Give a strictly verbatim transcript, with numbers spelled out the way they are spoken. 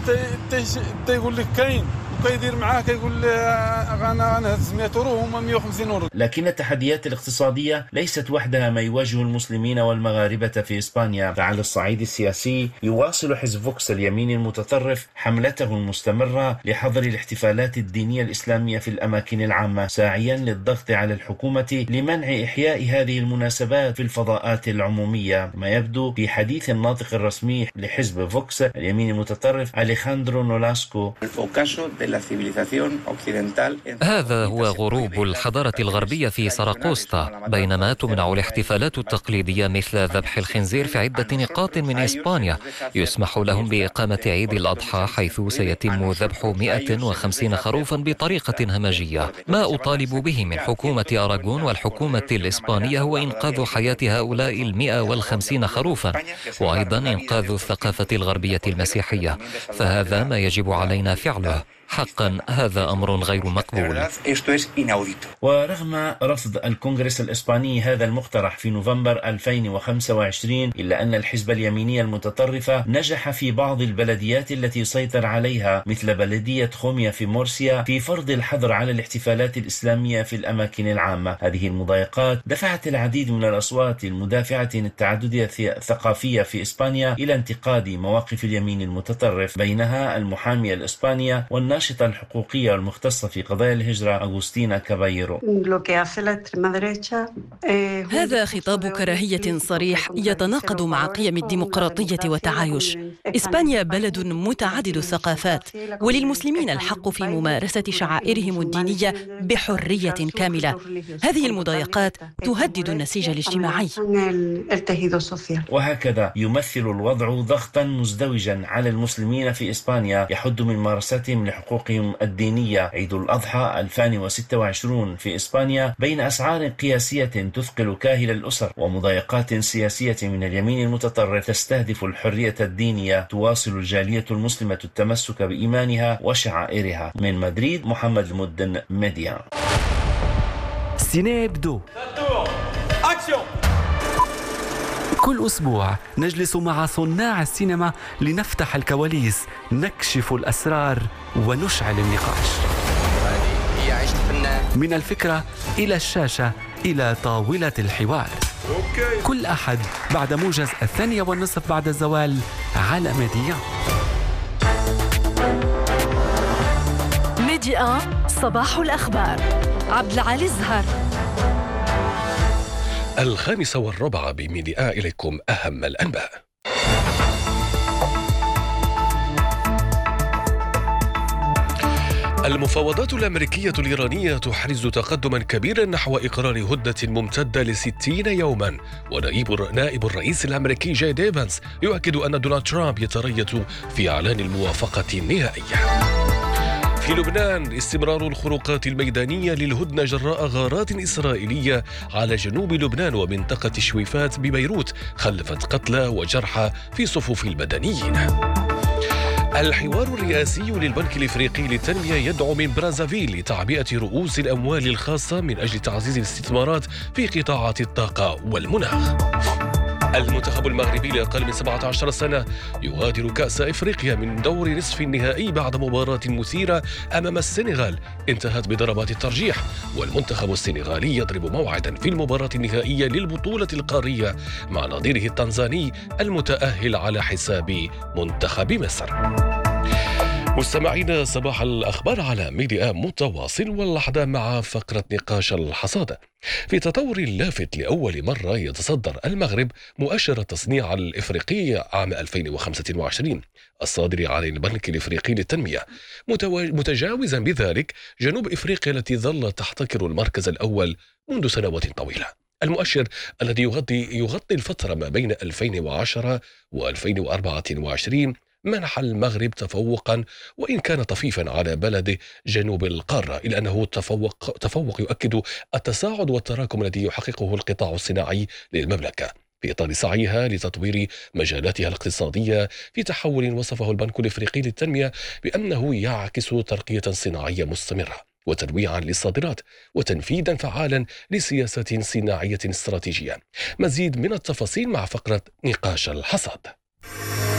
تيقول لك كاين وكيدير معاه كيقول انا انا هز مئة يورو وهما مئة وخمسين يورو. لكن التحديات الاقتصادية ليست وحدها ما يواجه المسلمين والمغاربة في إسبانيا. فعلى الصعيد السياسي يواصل حزب فوكس اليمين المتطرف حملته المستمرة لحظر الاحتفالات الدينية الإسلامية في الأماكن العامة، ساعيا للضغط على الحكومة لمنع إحياء هذه المناسبات في الفضاءات العمومية. ما يبدو في حديث الناطق الرسمي لحزب فوكس اليمين المتطرف أليخاندرو نولاسكو: هذا هو غروب الحضارة الغربية في ساراغوستا، بينما تمنع الاحتفالات التقليدية مثل ذبح الخنزير في عدة نقاط من إسبانيا. يسمح لهم بإقامة عيد الأضحى حيث سيتم ذبح مئة وخمسين خروفا بطريقة همجية. ما أطالب به من حكومة أراغون والحكومة الإسبانية هو إنقاذ حياة هؤلاء المئة والخمسين خروفا، وأيضا إنقاذ الثقافة الغربية المسيحية، فهذا ما يجب علينا فعله. حقا هذا أمر غير مقبول. ورغم رفض الكونغرس الإسباني هذا المقترح في نوفمبر ألفين وخمسة وعشرين، إلا أن الحزب اليميني المتطرف نجح في بعض البلديات التي سيطر عليها مثل بلدية خوميا في مورسيا في فرض الحظر على الاحتفالات الإسلامية في الأماكن العامة. هذه المضايقات دفعت العديد من الأصوات المدافعة عن التعددية الثقافية في إسبانيا إلى انتقاد مواقف اليمين المتطرف، بينها المحامية الإسبانية والناشطة الحقوقية المختصة في قضايا الهجرة أغوستينا كابايرو. هذا خطاب كراهية صريح يتناقض مع قيم الديمقراطية والتعايش. إسبانيا بلد متعدد الثقافات، وللمسلمين الحق في ممارسة شعائرهم الدينية بحرية كاملة. هذه المضايقات تهدد النسيج الاجتماعي. وهكذا يمثل الوضع ضغطا مزدوجا على المسلمين في إسبانيا يحد من ممارستهم لحقوقهم الدينية. عيد الأضحى ألفين وستة وعشرين في إسبانيا بين أسعار قياسية تثقل كاهل الأسر ومضايقات سياسية من اليمين المتطرف تستهدف الحرية الدينية. تواصل الجالية المسلمة التمسك بإيمانها وشعائرها. من مدريد، محمد المدن، ميديا. سينابدو. كل أسبوع نجلس مع صناع السينما لنفتح الكواليس، نكشف الأسرار ونشعل النقاش. من الفكرة إلى الشاشة إلى طاولة الحوار. كل أحد بعد موجز الثانية والنصف بعد الزوال على ميديا. ميديا صباح الأخبار. عبد العالي الزهر. الخامسة والربع بميديا إليكم أهم الأنباء. المفاوضات الأمريكية الإيرانية تحرز تقدما كبيرا نحو إقرار هدنة ممتدة لستين يوما، ونائب نائب الرئيس الأمريكي جاي ديفانس يؤكد أن دونالد ترامب يتريث في إعلان الموافقة النهائية. في لبنان استمرار الخروقات الميدانية للهدنة جراء غارات إسرائيلية على جنوب لبنان ومنطقة شويفات ببيروت خلفت قتلى وجرحى في صفوف المدنيين. الحوار الرئاسي للبنك الإفريقي للتنمية يدعو من برازافيل لتعبئة رؤوس الأموال الخاصة من أجل تعزيز الاستثمارات في قطاعات الطاقة والمناخ. المنتخب المغربي لأقل من سبعة عشر سنة يغادر كأس إفريقيا من دور نصف النهائي بعد مباراة مثيرة أمام السنغال انتهت بضربات الترجيح، والمنتخب السنغالي يضرب موعدا في المباراة النهائية للبطولة القارية مع نظيره التنزاني المتأهل على حساب منتخب مصر. مستمعين صباح الأخبار على ميديا متواصل، واللحظة مع فقرة نقاش الحصاد. في تطور لافت لأول مرة يتصدر المغرب مؤشر التصنيع الإفريقي عام ألفين وخمسة وعشرين الصادر عن البنك الإفريقي للتنمية، متجاوزا بذلك جنوب إفريقيا التي ظل تحتكر المركز الأول منذ سنوات طويلة. المؤشر الذي يغطي يغطي الفترة ما بين ألفين وعشرة وألفين وأربعة وعشرين منح المغرب تفوقا، وإن كان طفيفا على بلد جنوب القارة، إلا أنه تفوق, تفوق يؤكد التصاعد والتراكم الذي يحققه القطاع الصناعي للمملكة في إطار سعيها لتطوير مجالاتها الاقتصادية في تحول وصفه البنك الإفريقي للتنمية بأنه يعكس ترقية صناعية مستمرة وتنويعا للصادرات وتنفيذا فعالا لسياسات صناعية استراتيجية. مزيد من التفاصيل مع فقرة نقاش الحصاد.